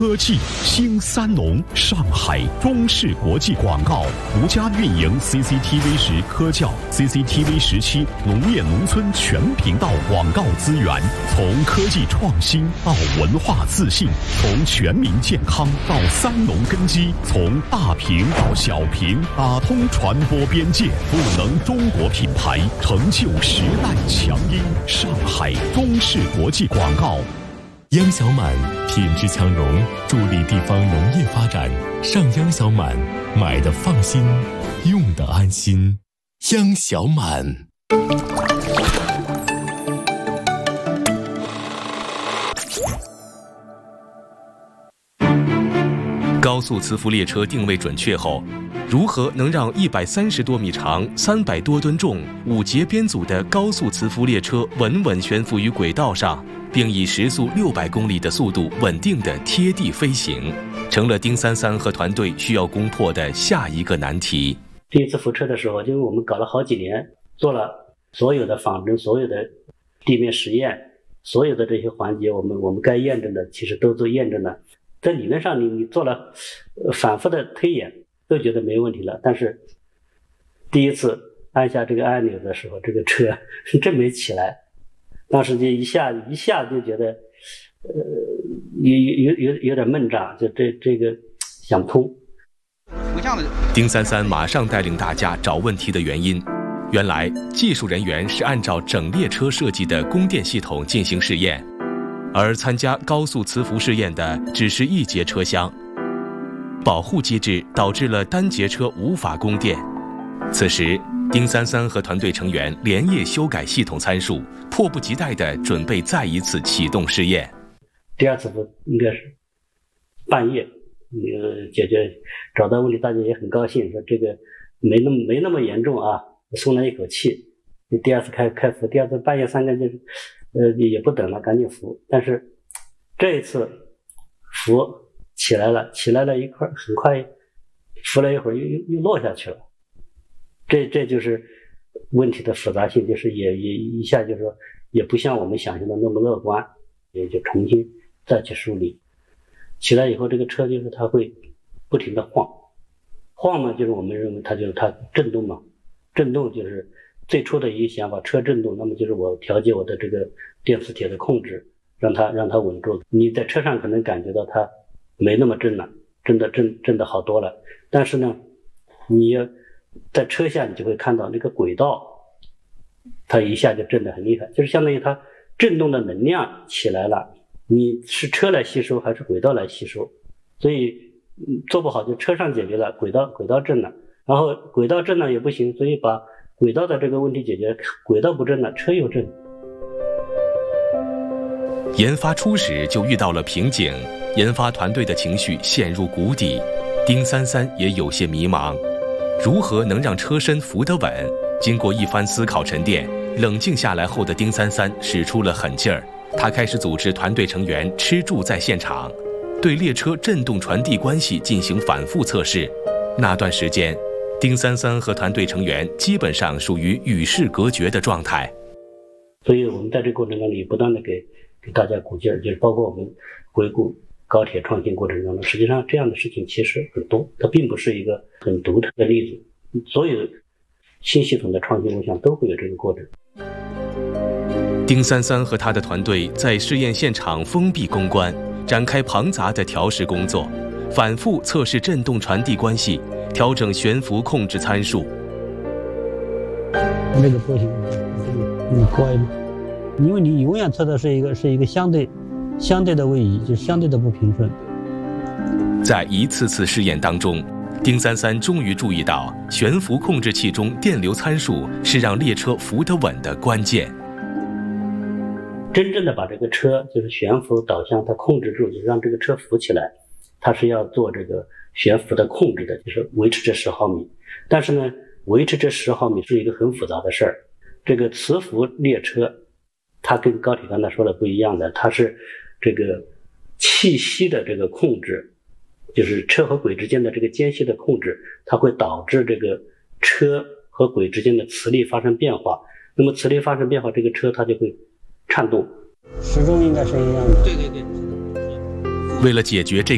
科技新三农，上海中视国际广告独家运营 CCTV 10科教、CCTV 17农业农村全频道广告资源，从科技创新到文化自信，从全民健康到三农根基，从大屏到小屏，打通传播边界，赋能中国品牌，成就时代强音。上海中视国际广告。 央小满品质强融，助力地方农业发展。上央小满，买的放心，用的安心。央小满。 高速磁浮列车定位准确后，如何能让130多米长、300多吨重、5节编组的高速磁浮列车稳稳悬浮于轨道上，并以时速600公里的速度稳定地贴地飞行，成了丁三三和团队需要攻破的下一个难题。 第一次浮车的时候，因为我们搞了好几年，做了所有的仿真、所有的地面实验，所有的这些环节，我们该验证的其实都做验证了。在理论上你做了反复的推演，都觉得没问题了。但是第一次按下这个按钮的时候，这个车真没起来。当时就一下就觉得有点闷胀，就这个想不通。 丁三三马上带领大家找问题的原因。原来技术人员是按照整列车设计的供电系统进行试验，而参加高速磁浮试验的只是1节车厢，保护机制导致了单节车无法供电。此时丁三三和团队成员连夜修改系统参数，迫不及待地准备再一次启动试验。 第二次不应该是半夜解决找到问题，大家也很高兴，说这个没那么严重啊，松了一口气。第二次开服，第二次半夜3更就是也不等了，赶紧服。但是这一次服起来了一块，很快服了一会儿又落下去了。这就是问题的复杂性，就是也一下就是说也不像我们想象的那么乐观，也就重新再去梳理。起来以后，这个车就是它会不停的晃嘛，就是我们认为它震动嘛，震动就是最初的一个想法，车震动，那么就是我调节我的这个电磁铁的控制，让它稳住。你在车上可能感觉到它没那么震了，震得好多了，但是呢，你在车下你就会看到那个轨道，它一下就震得很厉害，就是相当于它震动的能量起来了，你是车来吸收还是轨道来吸收？所以做不好就车上解决了，轨道震了，然后轨道震了也不行，所以把轨道的这个问题解决，轨道不震了，车又震。 研发初始就遇到了瓶颈，研发团队的情绪陷入谷底，丁三三也有些迷茫。如何能让车身浮得稳？经过一番思考沉淀，冷静下来后的丁三三使出了狠劲儿。他开始组织团队成员吃住在现场，对列车振动传递关系进行反复测试。那段时间，丁三三和团队成员基本上属于与世隔绝的状态。 所以我们在这个过程中里不断的给大家鼓劲儿，就是包括我们回顾高铁创新过程当中，实际上这样的事情其实很多，它并不是一个很独特的例子。所有新系统的创新，我想都会有这个过程。 丁三三和他的团队在试验现场封闭攻关，展开庞杂的调试工作，反复测试振动传递关系，调整悬浮控制参数。 那个不行，你乖嘛，因为你永远测的是一个相对的位移，就是相对的不平顺。 在一次次试验当中，丁三三终于注意到悬浮控制器中电流参数是让列车浮得稳的关键。 真正的把这个车就是悬浮导向它控制住，就是让这个车浮起来，它是要做这个悬浮的控制的，就是维持这10毫米。但是呢，维持这10毫米是一个很复杂的事儿。这个磁浮列车它跟高铁刚才说的不一样的，它是这个气息的这个控制，就是车和轨之间的这个间隙的控制，它会导致这个车和轨之间的磁力发生变化。那么磁力发生变化，这个车它就会颤动。 始终应该是一样的。 对。为了解决这个